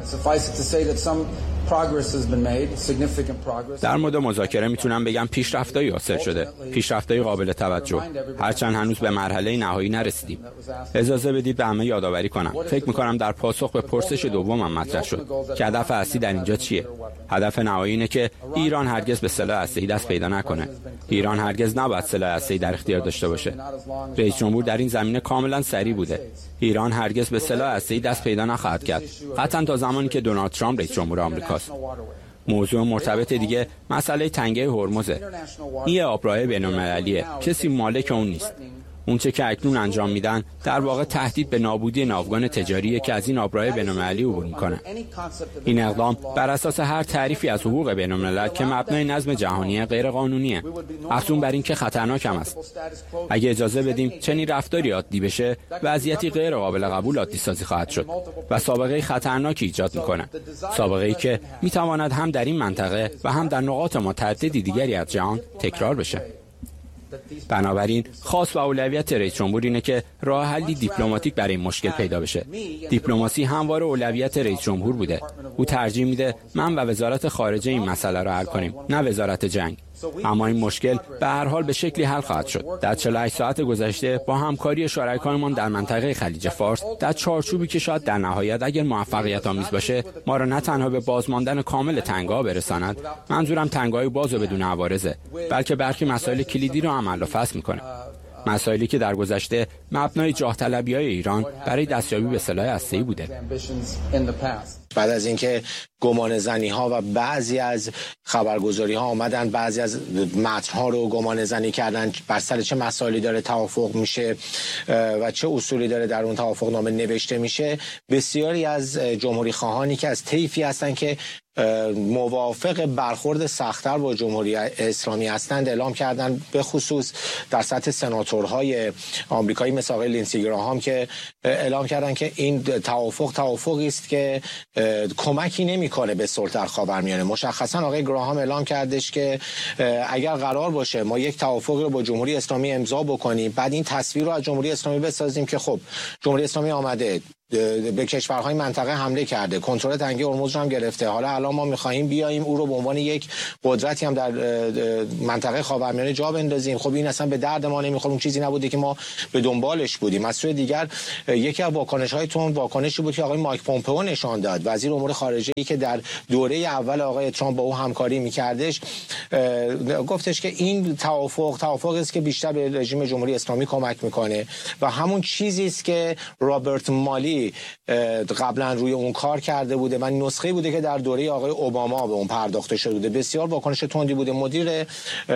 در مورد مذاکره میتونم بگم پیشرفت‌هایی حاصل شده، پیشرفت‌های قابل توجه، هرچند هنوز به مرحله نهایی نرسیدیم. اجازه بدید به همه یادآوری کنم. فکر می‌کنم در پاسخ به پرسش دومم مطرح شد که هدف اصلی در اینجا چیه؟ هدف نهایی اینه که ایران هرگز به سلاح هسته‌ای دست پیدا نکنه. ایران هرگز نباید سلاح هسته‌ای در اختیار داشته باشه. رئیس جمهور در این زمینه کاملا صریح بوده. ایران هرگز به سلاح هسته‌ای دست پیدا نخواهد کرد، قطعا تا زمانی که دونالد ترامپ رئیس جمهور آمریکاست. موضوع مرتبط دیگه مسئله تنگه هرمزه. این آبراه بین‌المللیه، کسی مالک اون نیست. اون چه که اکنون انجام میدن در واقع تهدید به نابودی ناوگان تجاریه که از این آبراه بین‌المللی عبور میکنه. این اقدام بر اساس هر تعریفی از حقوق بین‌الملل که مبنای نظم جهانی غیر قانونیه، افزون بر این که خطرناک هم است. اگه اجازه بدیم چنین رفتاری عادی بشه، وضعیتی غیر قابل قبول عادی سازی خواهد شد و سابقه خطرناکی ایجاد میکنه. سابقه‌ای که میتواند هم در این منطقه و هم در نقاط متعددی دیگری از جهان تکرار بشه. بنابراین خاص و اولویت رئیس جمهور اینه که راه حلی دیپلماتیک برای این مشکل پیدا بشه. دیپلماسی همواره اولویت رئیس جمهور بوده. او ترجیح میده من و وزارت خارجه این مسئله رو حل کنیم، نه وزارت جنگ. اما این مشکل به هر حال به شکلی حل خواهد شد. در 48 ساعت گذشته با همکاری شرکایمان در منطقه خلیج فارس، در چارچوبی که شاید در نهایت اگر موفقیت آمیز باشه ما را نه تنها به بازماندن کامل تنگه‌ها برساند، منظورم تنگه‌های باز و بدون عوارضه، بلکه برخی مسائل کلیدی را عمل و فصل میکنه. مسائلی که در گذشته مبنای جاه طلبی‌های ایران برای دستیابی به سلاح هسته‌ای بوده. بعد از اینکه گمان زنی ها و بعضی از خبرگزاری ها آمدن بعضی از متن ها رو گمان زنی کردن بر سر چه مسائلی داره توافق میشه و چه اصولی داره در اون توافق نامه نوشته میشه، بسیاری از جمهوری خواهانی که از طیفی هستن که موافق برخورد سخت‌تر با جمهوری اسلامی هستند اعلام کردن، به خصوص در سطح سناتورهای آمریکایی مثل آقای لینسی گراهام که اعلام کردن که این توافقی است که کمکی نمیکنه به صلح در خاورمیانه. مشخصا آقای گراهام اعلام کردش که اگر قرار باشه ما یک توافقی رو با جمهوری اسلامی امضا بکنیم، بعد این تصویر رو از جمهوری اسلامی بسازیم که خب جمهوری اسلامی آمده به کشورهای منطقه حمله کرده، کنترل تنگه هرمز رو هم گرفته، حالا الان ما می‌خوایم بیایم او رو به عنوان یک قدرتی هم در منطقه خاورمیانه جا بندازیم، خب این اصلا به درد ما نمیخوره، اون چیزی نبوده که ما به دنبالش بودیم. از سوی دیگر یکی از واکنش‌های واکنشی بود که آقای مایک پومپئو نشان داد، وزیر امور خارجه‌ای که در دوره اول آقای ترامپ با او همکاری می‌کردش، گفتش که این توافقی است که بیشتر به رژیم جمهوری اسلامی کمک می‌کنه و همون چیزی است که رابرت مالی قبلا روی اون کار کرده بوده و نسخه بوده که در دوره آقای اوباما به اون پرداخته شده بوده. بسیار واکنش تندی بوده. مدیر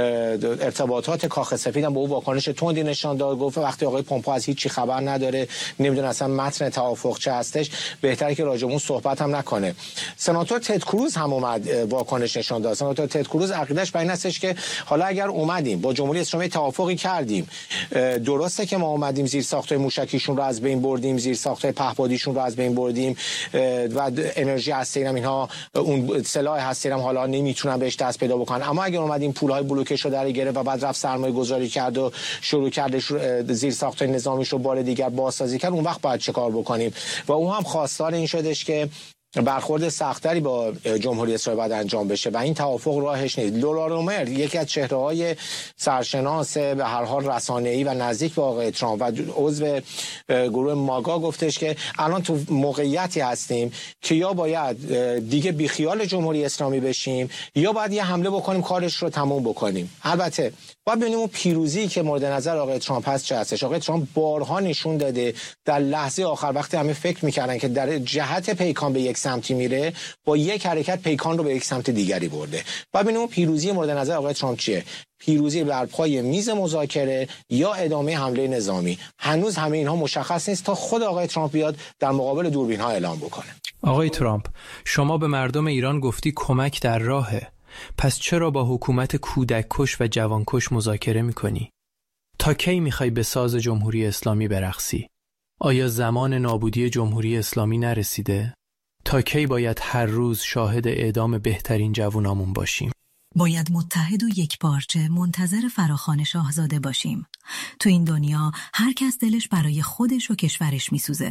ارتباطات کاخ سفید هم به اون واکنش تندی نشان داد، گفت وقتی آقای پومپئو از هیچ چی خبر نداره، نمیدونه اصلا متن توافق چه هستش، بهتره که راجع به اون صحبت هم نکنه. سناتور تد کروز هم اومد واکنش نشان داد. سناتور تد کروز عقیده‌اش بر این هستش که حالا اگر اومدیم با جمهوری اسلامی توافقی کردیم، درسته که ما اومدیم زیر ساختای موشکیشون رو از بین بردیم، زیر ساختای پهپادیشون رو از بین بردیم و انرژی هسته‌ای هم اینها، اون سلاح هسته‌ای هم حالا نمیتونن بهش دست پیدا بکنن. اما اگر اومدیم پول‌های بلوکش رو در گرفت و بعد رفت سرمایه‌گذاری کرد و شروع کردش زیر ساختای نظامیش رو بار دیگر بازسازی کرد، اون وقت باید چه کار بکنیم؟ و اون هم خواستار این شدش که برخورد سختری با جمهوری اسرائیل باید انجام بشه و این توافق راهش نیست. لولا رومر یکی از چهره‌های سرشناس به هر حال رسانه‌ای و نزدیک به آقای ترامپ و عضو گروه ماگا گفتش که الان تو موقعیتی هستیم که یا باید دیگه بیخیال جمهوری اسلامی بشیم یا باید یه حمله بکنیم کارش رو تموم بکنیم. البته باید ببینیم اون پیروزی که مورد نظر آقای ترامپ هست چه هستش. آقای ترامپ بارها نشون داده در لحظه آخر وقتی همه فکر می‌کردن که در جهت پیکان به یک سمتی میره، با یک حرکت پیکان رو به یک سمت دیگری برده. باید ببینیم اون پیروزی مورد نظر آقای ترامپ چیه؟ پیروزی بر پای میز مذاکره یا ادامه حمله نظامی؟ هنوز همه اینها مشخص نیست تا خود آقای ترامپ بیاد در مقابل دوربین‌ها اعلام بکنه. آقای ترامپ، شما به مردم ایران گفتی کمک در راهه. پس چرا با حکومت کودک کش و جوان کش مذاکره میکنی؟ تا کی میخوای به ساز جمهوری اسلامی برقصی؟ آیا زمان نابودی جمهوری اسلامی نرسیده؟ تا کی باید هر روز شاهد اعدام بهترین جوانامون باشیم؟ باید متحد و یکپارچه منتظر فراخوان شاهزاده باشیم. تو این دنیا هر کس دلش برای خودش و کشورش میسوزه.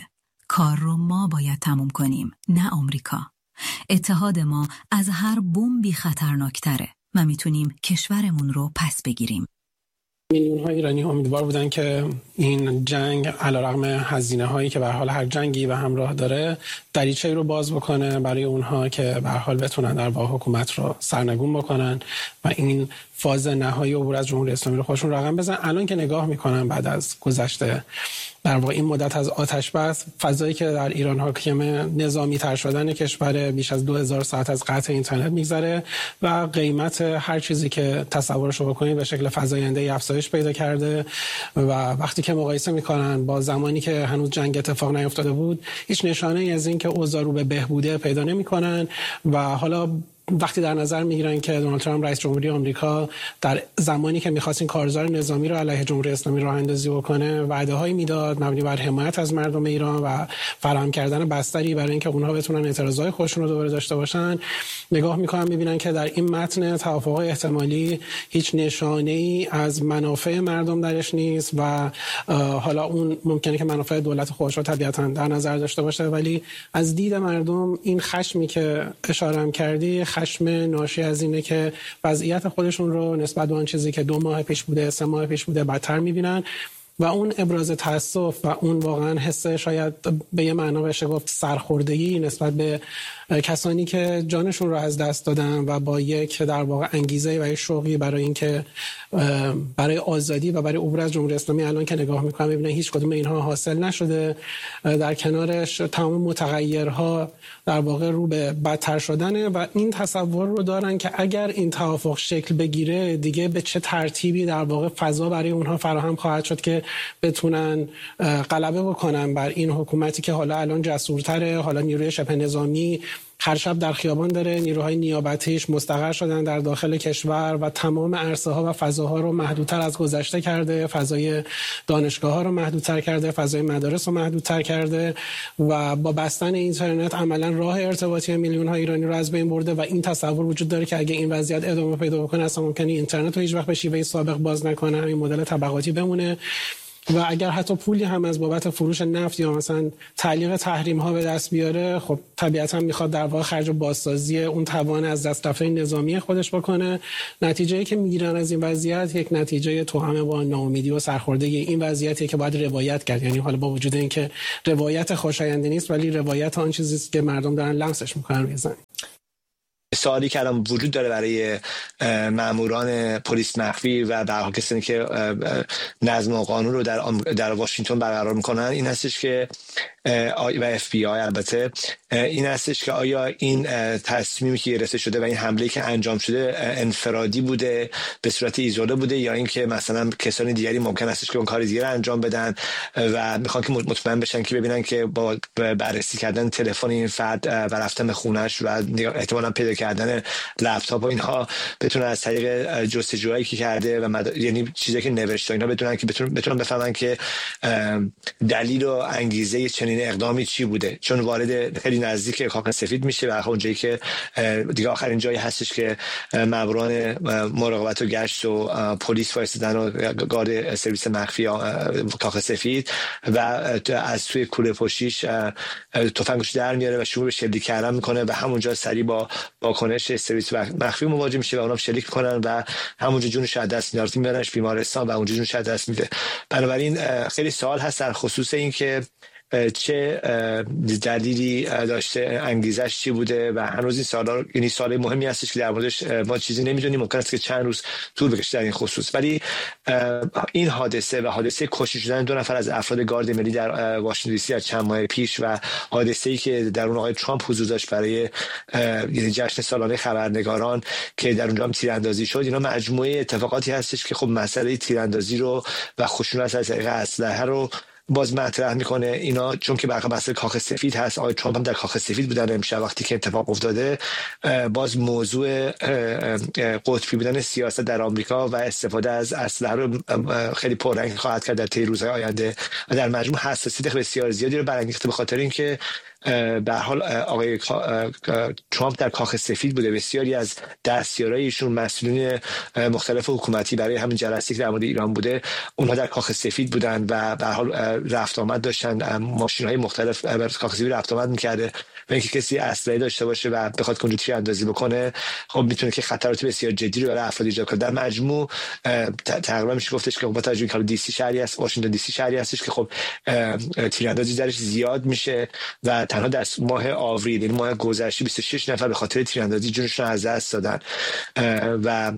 کار رو ما باید تموم کنیم، نه آمریکا. اتحاد ما از هر بمبی خطرناکتره و میتونیم کشورمون رو پس بگیریم. میلیون‌ها ایرانی امیدوار بودن که این جنگ علیرغم هزینه‌هایی که به هر حال هر جنگی به همراه داره دریچه‌ای رو باز بکنه برای اونها که به هر حال بتونن در واقع حکومت رو سرنگون بکنن و این فاز نهایی عبور از جمهوری اسلامی رو خودشون رقم بزنن. الان که نگاه میکنن بعد از گذشته در واقع این مدت از آتش بس، فضایی که در ایران حاکمه، نظامی تر شدن کشور، بیش از 2000 ساعت از قطع اینترنت میگذره و قیمت هر چیزی که تصورش رو بکنید به شکل فزاینده‌ای افزایش پیدا کرده و وقتی که مقایسه میکنن با زمانی که هنوز جنگ اتفاق نیفتاده بود، هیچ نشانه‌ای از این که اوضاع رو به بهبوده پیدا نمیکنن و حالا وقتی در نظر میگیرن که دونالد ترامپ رئیس جمهوری آمریکا در زمانی که می‌خواست این کارزار نظامی رو علیه جمهوری اسلامی راه اندازی بکنه وعده‌هایی میداد مبنی بر حمایت از مردم ایران و فراهم کردن بستری برای اینکه اونها بتونن اعتراضای خودشون رو دوباره داشته باشن، نگاه می‌کنن می‌بینن که در این متن توافق‌های احتمالی هیچ نشانه‌ای از منافع مردم درش نیست و حالا اون ممکنه که منافع دولت خودش رو طبیعتاً در نظر داشته باشه، ولی از دید مردم این خشمی که اشاره هم کردی خشم ناشی از اینه که وضعیت خودشون رو نسبت به آن چیزی که 2 ماه پیش بوده، 3 ماه پیش بوده بدتر می‌بینن و اون ابراز تأسف و اون واقعا حس شاید به یه معنا بشه گفت سرخوردگی نسبت به کسانی که جانشون رو از دست دادن و با یک در واقع انگیزه و یک شوقی برای اینکه برای آزادی و برای عبور از جمهوری اسلامی الان که نگاه می‌کنم می‌بینن هیچ کدوم اینها حاصل نشده، در کنارش تمام متغیرها در واقع رو به بدتر شدنه و این تصور رو دارن که اگر این توافق شکل بگیره دیگه به چه ترتیبی در واقع فضا برای اونها فراهم خواهد شد که بتونن غلبه بکنن بر این حکومتی که حالا الان جسورتره، حالا نیروی شبه نظامی هر شب در خیابان داره، نیروهای نیابتیش مستقر شدن در داخل کشور و تمام عرصه ها و فضاها رو محدودتر از گذشته کرده، فضای دانشگاه ها رو محدودتر کرده، فضای مدارس رو محدودتر کرده و با بستن اینترنت عملا راه ارتباطی میلیون ها ایرانی رو از بین برده و این تصور وجود داره که اگه این وضعیت ادامه پیدا بکنه اصلا ممکنه اینترنت رو هیچ وقت به شیوه سابق باز نکنه، همین مدل طبقاتی بمونه و اگر حتی پولی هم از بابت فروش نفت یا مثلا تعلیق تحریم ها به دست بیاره، خب طبیعتا میخواد در واقع خرج بازسازی اون توان از دست رفته نظامی خودش بکنه. نتیجه‌ای که میگیرن از این وضعیت یک نتیجه توأم با ناامیدی و سرخوردگی این وضعیتی که باید روایت کرد، یعنی حالا با وجود اینکه روایت خوشایندی نیست ولی روایت آن چیزی است که مردم دارن لمسش میکنن میزنن. سوالی که الان وجود داره برای ماموران پلیس مخفی و در واقع کسانی که نظم و قانون رو در واشنگتن برقرار میکنن این هستش که و اف بی آی البته این هستش که آیا این تصمیمی که گرفته شده و این حمله که انجام شده انفرادی بوده به صورت ایزوله بوده یا اینکه مثلا کسانی دیگری ممکن هستش که اون کار دیگه رو انجام بدن و میخوان که مطمئن بشن که ببینن که با بررسی کردن تلفن این فرد و رفتن به خونش و احتمالاً پیدا کردن لپتاپ و اینها بتونن از طریق جستجوهایی که کرده و یعنی چیزی که نوشته اینا بدونن که بتونن بفهمن که دلیل و انگیزه چنین اقدامی چی بوده، چون وارد خیلی نزدیک کاخ سفید میشه و اونجایی که دیگه آخرین جایی هستش که ماموران مراقبت و گشت و پلیس وایسادن و گارد سرویس مخفی کاخ سفید و از توی کوله پشتیش تفنگش در میاره و شروع به شلیک کردن میکنه و همونجا سریع با واکنش سرویس مخفی مواجه میشه و اونم شلیک میکنن و همونجا جونش از دست میاره، میبرنش بیمارستان و اونجا جونش از دست میده. بنابراین خیلی سوال هست در خصوص این که چه دلیلی داشته، انگیزش چی بوده و هنوز این سوالا یعنی سوال مهمی هستش که در موردش ما چیزی نمیدونیم، ممکن است که چند روز طول بکشه در این خصوص. ولی این حادثه و حادثه کشته شدن 2 نفر از افراد گارد ملی در واشنگتن دی سی از چند ماه پیش و حادثه‌ای که در اون آقای ترامپ حضور داشت برای یعنی جشن سالانه خبرنگاران که در اونجا هم تیراندازی شد، اینا مجموعه اتفاقاتی هستش که خب مسئله تیراندازی رو و خشونت از طریق اسلحه رو باز مطرح میکنه. اینا چون که برخلاف بحث کاخ سفید هست، آقای ترامپ هم در کاخ سفید بودن امشب وقتی که اتفاق افتاده، باز موضوع قطبی بودن سیاست در آمریکا و استفاده از اسلحه رو خیلی پررنگ خواهد کرد در طی روزهای آینده و در مجموع حساسیت بسیار زیادی رو برانگیخته به خاطر اینکه به حال آقای ترامپ در کاخ سفید بوده. بسیاری از دستیارای ایشون، مسئولین مختلف حکومتی برای همین جلسه‌ای که در مورد ایران بوده، اونها در کاخ سفید بودن و به حال رفت آمد داشتن، ماشین‌های مختلف بر کاخ سفید رفت آمد می‌کرده. و اینکه کسی اسلحه داشته باشه و بخواد کنجد تیراندازی بکنه، خب میتونه که خطرات بسیار جدی رو برای افراد ایجاد کنه. در مجموع تقریبا میشه گفتش که با توجه به دی سی شهری است، واشنگتن دی سی شهری هستش که خب تیراندازی درش زیاد میشه و تنها در ماه آوریل، یعنی ماه گذشته، 26 نفر به خاطر تیراندازی جونشون رو از دست دادن و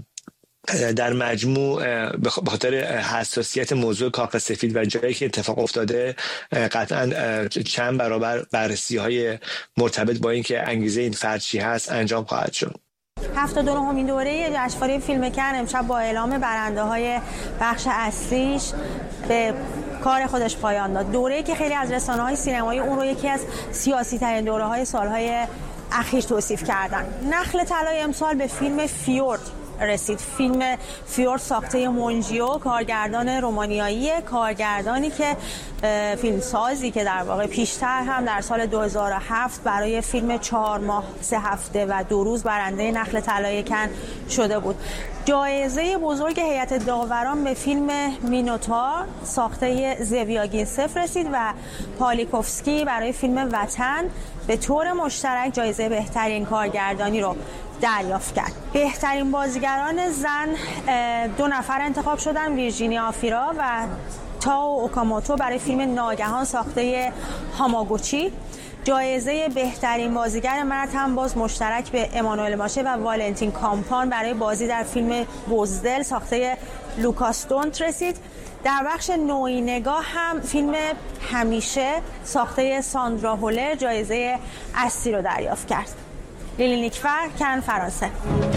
در مجموع به خاطر حساسیت موضوع کاخ سفید و جایی که اتفاق افتاده، قطعا چند برابر بررسی‌های مرتبط با اینکه انگیزه این فرد چی هست انجام خواهد شد. 79مین دوره جشنواره فیلم کن امشب با اعلام برنده‌های بخش اصلیش به کار خودش پایان داد. دوره‌ای که خیلی از رسانه‌های سینمایی اون رو یکی از سیاسی‌ترین دوره‌های سال‌های اخیر توصیف کردن. نخل طلای امسال به فیلم فیورد رسید. فیلم فیورد ساخته مونجیو، کارگردان رومانیایی، کارگردانی که فیلمسازی که در واقع پیشتر هم در سال 2007 برای فیلم 4 ماه 3 هفته و 2 روز برنده نخل طلای کن شده بود. جایزه بزرگ هیئت داوران به فیلم مینوتار ساخته زویاگینسف رسید و پالیکوفسکی برای فیلم وطن به طور مشترک جایزه بهترین کارگردانی رو دریافت کرد. بهترین بازیگران زن 2 نفر انتخاب شدن: ویرجینیا آفیرا و تاو اوکاموتو برای فیلم ناگهان ساخته هاماگوچی. جایزه بهترین بازیگر مرد هم باز مشترک به امانوئل ماشه و والنتین کامپان برای بازی در فیلم بزدل ساخته لوکاس دونت رسید. در بخش نوعی نگاه هم فیلم همیشه ساخته ساندرا هولر جایزه اصلی رو دریافت کرد. لیلی نیکفر، کن، فرانسه.